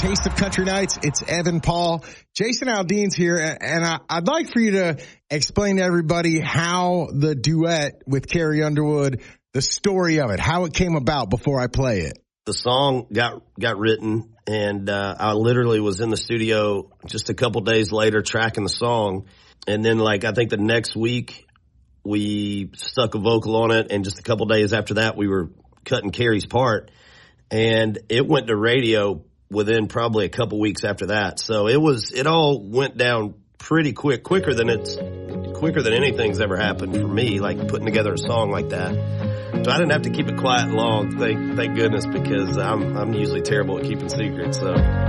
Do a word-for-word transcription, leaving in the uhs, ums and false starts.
Taste of Country Nights. It's Evan Paul. Jason Aldean's here, and I, I'd like for you to explain to everybody how the duet with Carrie Underwood, the story of it, how it came about before I play it. The song got got written, and uh, I literally was in the studio just a couple days later tracking the song. And then, like, I think the next week we stuck a vocal on it, and just a couple days after that we were cutting Carrie's part. And it went to radio within probably a couple weeks after that. So it was, it all went down pretty quick, quicker than it's, quicker than anything's ever happened for me, like putting together a song like that. So I didn't have to keep it quiet long, thank, thank goodness, because I'm, I'm usually terrible at keeping secrets, so.